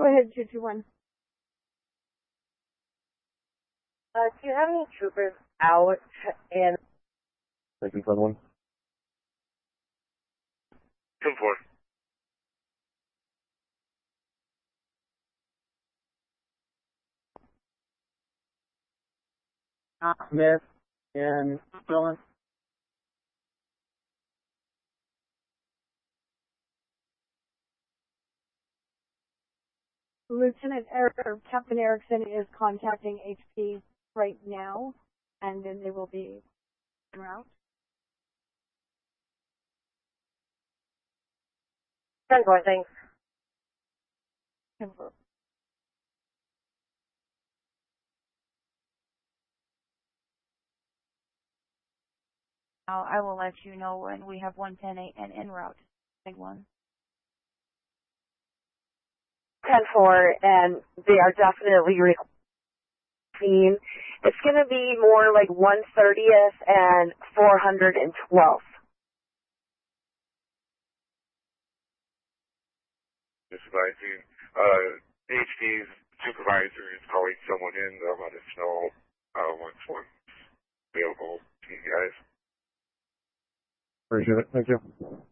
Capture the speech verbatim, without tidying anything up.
Go ahead, two two one. Uh, do you have any troopers out in... Taking front one. ten four. Uh, Smith and Dillon. Lieutenant er Captain Erickson is contacting H P right now, and then they will be en route. ten four, thanks. ten four. Now I will let you know when we have one ten eight and en route. Big one. ten four, and they are definitely recording. It's going to be more like one thirtieth and four hundred twelfth. Advising, uh, H P's supervisor is calling someone in. They'll let us know uh, once one's available to you guys. Appreciate it. Thank you.